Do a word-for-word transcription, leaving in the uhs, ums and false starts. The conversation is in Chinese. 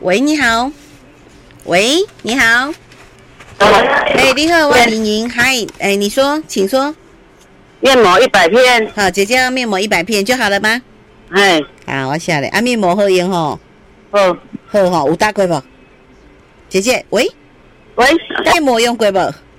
喂，你好。喂，你好。哎，你好，我莹莹，嗨，哎，你说，请说。 面膜一百片。 好，姐姐要面膜一百片就好了吗？ 哎， 好，我下来。啊，面膜好用吼。 好， 好吼，有打过不？姐姐，喂。 喂， 面膜用过不？